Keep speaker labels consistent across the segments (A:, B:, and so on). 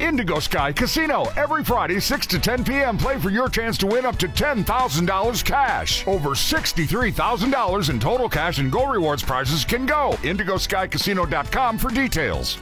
A: Indigo Sky Casino. Every Friday, 6 to 10 p.m. Play for your chance to win up to $10,000 cash. Over $63,000 in total cash and Go Rewards prizes can go. IndigoSkyCasino.com for details.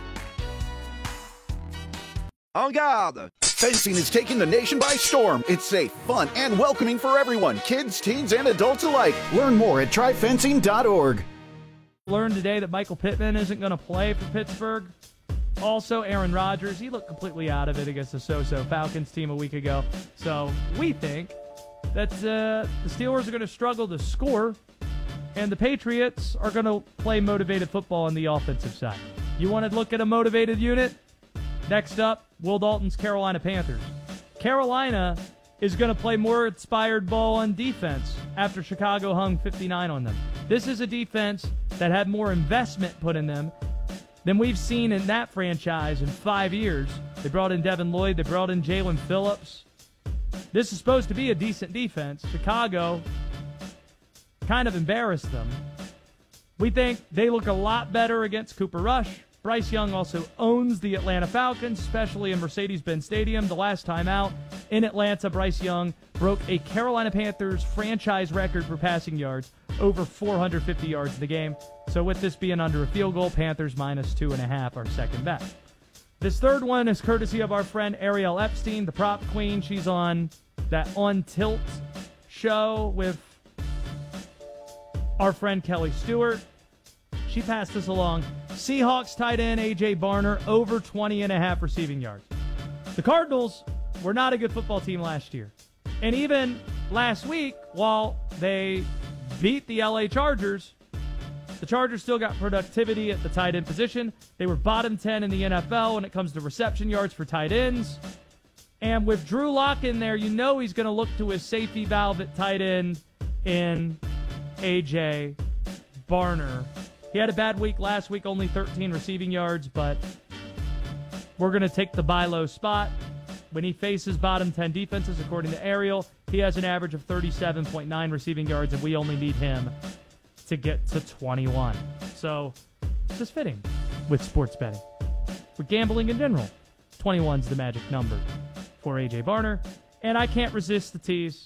B: En garde! Fencing is taking the nation by storm. It's safe, fun, and welcoming for everyone, kids, teens, and adults alike. Learn more at tryfencing.org.
C: Learned today that Michael Pittman isn't going to play for Pittsburgh. Also, Aaron Rodgers, he looked completely out of it against the so-so Falcons team a week ago. So we think that the Steelers are going to struggle to score, and the Patriots are going to play motivated football on the offensive side. You want to look at a motivated unit? Next up, Will Dalton's Carolina Panthers. Carolina is going to play more inspired ball on defense after Chicago hung 59 on them. This is a defense that had more investment put in them than we've seen in that franchise in 5 years. They brought in Devin Lloyd. They brought in Jalen Phillips. This is supposed to be a decent defense. Chicago kind of embarrassed them. We think they look a lot better against Cooper Rush. Bryce Young also owns the Atlanta Falcons, especially in Mercedes-Benz Stadium. The last time out in Atlanta, Bryce Young broke a Carolina Panthers franchise record for passing yards, over 450 yards in the game. So with this being under a field goal, Panthers minus 2.5, our second bet. This third one is courtesy of our friend Ariel Epstein, the prop queen. She's on that On Tilt show with our friend Kelly Stewart. She passed us along. Seahawks tight end A.J. Barner, over 20.5 receiving yards. The Cardinals were not a good football team last year. And even last week, while they beat the L.A. Chargers, the Chargers still got productivity at the tight end position. They were bottom 10 in the NFL when it comes to reception yards for tight ends. And with Drew Lock in there, you know he's going to look to his safety valve at tight end in A.J. Barner. He had a bad week last week, only 13 receiving yards, but we're going to take the buy low spot. When he faces bottom 10 defenses, according to Ariel, he has an average of 37.9 receiving yards, and we only need him to get to 21. So, it's just fitting with sports betting. For gambling in general, 21's the magic number for A.J. Barner, and I can't resist the tease.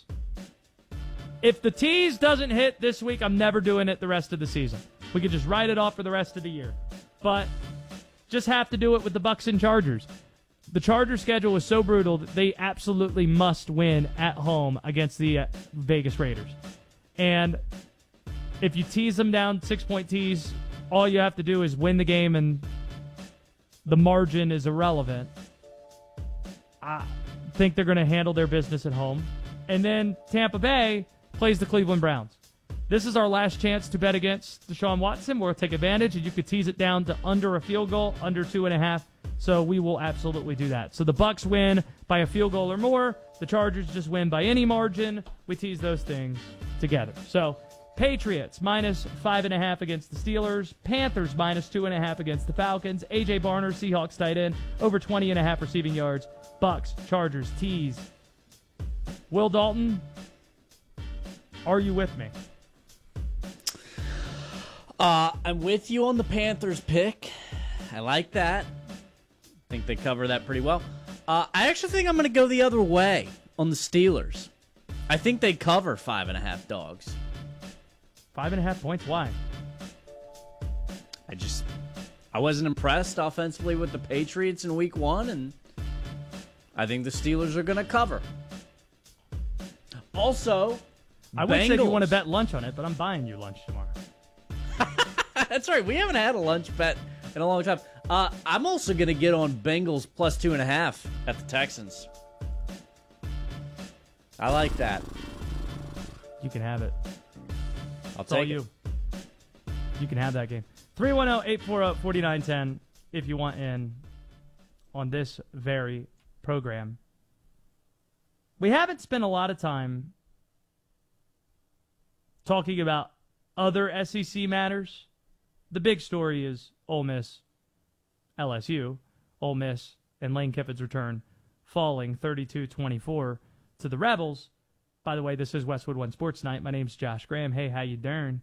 C: If the tease doesn't hit this week, I'm never doing it the rest of the season. We could just write it off for the rest of the year. But just have to do it with the Bucs and Chargers. The Chargers schedule is so brutal that they absolutely must win at home against the Vegas Raiders. And if you tease them down, 6-point tease, all you have to do is win the game and the margin is irrelevant. I think they're going to handle their business at home. And then Tampa Bay plays the Cleveland Browns. This is our last chance to bet against Deshaun Watson. We'll take advantage, and you could tease it down to under a field goal, under 2.5. So we will absolutely do that. So the Bucs win by a field goal or more. The Chargers just win by any margin. We tease those things together. So Patriots minus 5.5 against the Steelers. Panthers minus 2.5 against the Falcons. A.J. Barner, Seahawks tight end, over 20.5 receiving yards. Bucs, Chargers, tease. Will Dalton, are you with me?
D: I'm with you on the Panthers pick. I like that. I think they cover that pretty well. I actually think I'm going to go the other way on the Steelers. I think they cover 5.5 dogs.
C: 5.5 points? Why?
D: I wasn't impressed offensively with the Patriots in week 1, and I think the Steelers are going to cover. Also,
C: I would say if you want to bet lunch on it, but I'm buying you lunch tomorrow.
D: That's right. We haven't had a lunch bet in a long time. I'm also going to get on Bengals plus 2.5 at the Texans. I like that.
C: You can have it.
D: I'll
C: It's all
D: take
C: you. You can have that game. 310-840-4910 if you want in on this very program. We haven't spent a lot of time talking about other SEC matters. The big story is Ole Miss, LSU, Ole Miss, and Lane Kiffin's return falling 32-24 to the Rebels. By the way, this is Westwood One Sports Night. My name's Josh Graham. Hey, how you doing?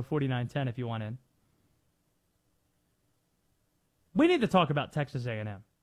C: 310-840-4910 if you want in. We need to talk about Texas A&M.